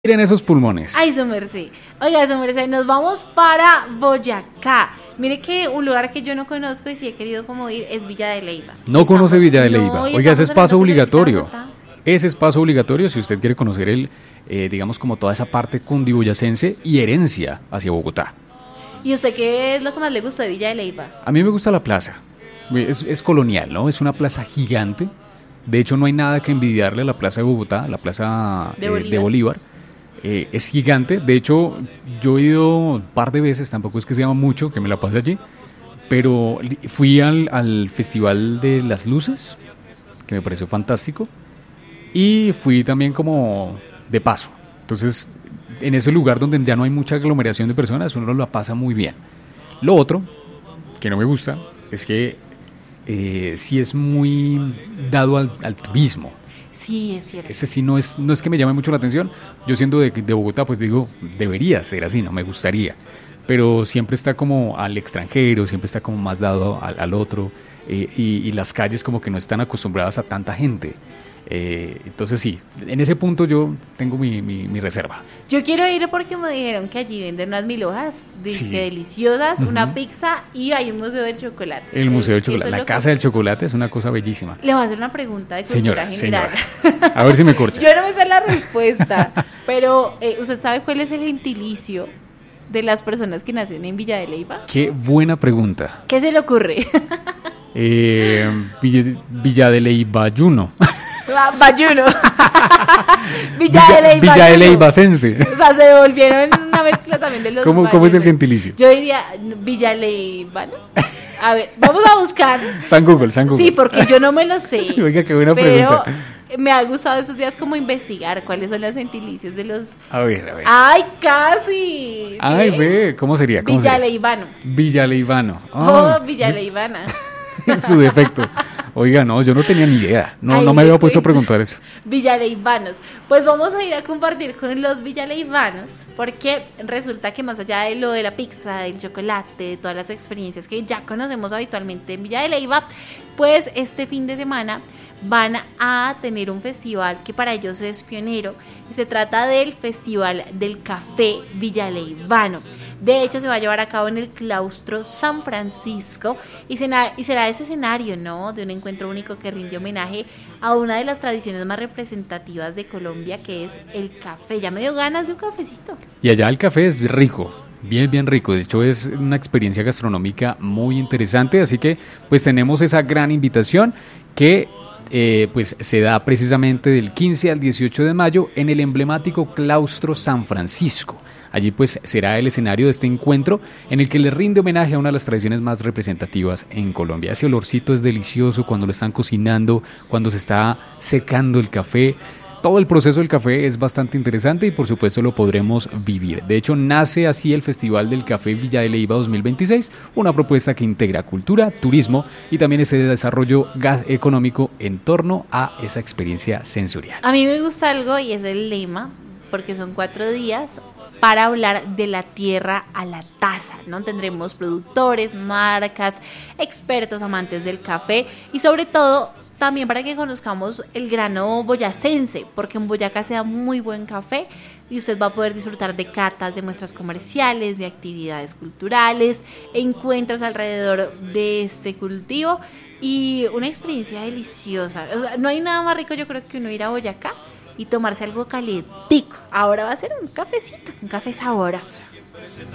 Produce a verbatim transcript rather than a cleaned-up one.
Miren esos pulmones. Ay, su merced. Oiga, su merced, nos vamos para Boyacá. Mire que un lugar que yo no conozco y sí he querido como ir es Villa de Leyva. No conoce Villa de no, Leyva. y Oiga, ese es estamos paso hablando que se obligatorio. quita Bogotá. Ese es paso obligatorio si usted quiere conocer el, eh, digamos, como toda esa parte cundiboyacense y herencia hacia Bogotá. ¿Y usted qué es lo que más le gustó de Villa de Leyva? A mí me gusta la plaza. Es, es colonial, ¿no? Es una plaza gigante. De hecho, no hay nada que envidiarle a la plaza de Bogotá, la plaza De eh, Bolívar. de Bolívar. Eh, es gigante. De hecho, yo he ido un par de veces, tampoco es que se llama mucho, que me la pase allí. Pero li- fui al, al Festival de las Luces, que me pareció fantástico. Y fui también como de paso. Entonces, en ese lugar donde ya no hay mucha aglomeración de personas, uno la pasa muy bien. Lo otro, que no me gusta, es que eh, sí es muy dado al, al turismo. Sí, es cierto. Ese sí no es, no es que me llame mucho la atención. Yo siendo de, de Bogotá, pues digo, debería ser así, no me gustaría. Pero siempre está como al extranjero, siempre está como más dado al, al otro. eh, y, y las calles como que no están acostumbradas a tanta gente. Eh, entonces sí, en ese punto yo tengo mi, mi, mi reserva. Yo quiero ir porque me dijeron que allí venden unas mil hojas, dizque Sí. deliciosas, Ujú. una pizza y hay un museo del chocolate. El Museo del Eso Chocolate, es la lo que- Casa del Chocolate es una cosa bellísima. Le voy a hacer una pregunta de cultura Señora, general. señora, a ver si me corcha. Yo no me sé la respuesta, pero eh, ¿usted sabe cuál es el gentilicio de las personas que nacen en Villa de Leyva? Qué buena pregunta. ¿Qué se le ocurre? Eh, Villa, Villa de Leyvayuno. La- Bayuno. Villa, de Leyva. Villa de Bayuno. Leyvacense. O sea, se volvieron una mezcla también de los ¿Cómo, ¿Cómo es el bayunos. gentilicio? Yo diría Villa Leyvanos. A ver, vamos a buscar. San Google, San Google. Sí, porque yo no me lo sé. Oiga, qué buena pero pregunta. me ha gustado estos días como investigar cuáles son los gentilicios de los... A ver, a ver. ¡Ay, casi! Ay, ¿Sí? ve, ¿cómo sería? ¿Cómo sería? Villaleivano. Villaleivano. Oh, Ah, Villaleivana. en su defecto. Oiga, no, yo no tenía ni idea. No, Ay, no me había qué puesto a cuento. preguntar eso. Villaleivanos. Pues vamos a ir a compartir con los Villaleivanos porque resulta que más allá de lo de la pizza, del chocolate, de todas las experiencias que ya conocemos habitualmente en Villa de Leyva, pues este fin de semana van a tener un festival que para ellos es pionero y se trata del Festival del Café Villaleivano. De hecho, se va a llevar a cabo en el claustro San Francisco y será, y será ese escenario, ¿no?, de un encuentro único que rinde homenaje a una de las tradiciones más representativas de Colombia, que es el café. Ya me dio ganas de un cafecito. Y allá el café es rico, bien, bien rico. De hecho, es una experiencia gastronómica muy interesante. Así que, pues, tenemos esa gran invitación que, eh, pues, se da precisamente del quince al dieciocho de mayo en el emblemático claustro San Francisco. Allí pues será el escenario de este encuentro en el que le rinde homenaje a una de las tradiciones más representativas en Colombia. Ese olorcito es delicioso cuando lo están cocinando, cuando se está secando el café. Todo el proceso del café es bastante interesante y por supuesto lo podremos vivir. De hecho, nace así el Festival del Café Villa de Leyva dos mil veintiséis, una propuesta que integra cultura, turismo y también ese desarrollo gas económico en torno a esa experiencia sensorial. A mí me gusta algo y es el lema, porque son cuatro días para hablar de la tierra a la taza, ¿no? Tendremos productores, marcas, expertos, amantes del café y sobre todo también para que conozcamos el grano boyacense, porque en Boyacá se da muy buen café y usted va a poder disfrutar de catas, de muestras comerciales, de actividades culturales, encuentros alrededor de este cultivo y una experiencia deliciosa. O sea, no hay nada más rico, yo creo, que uno ir a Boyacá y tomarse algo calientico. Ahora va a ser un cafecito, un café sabroso.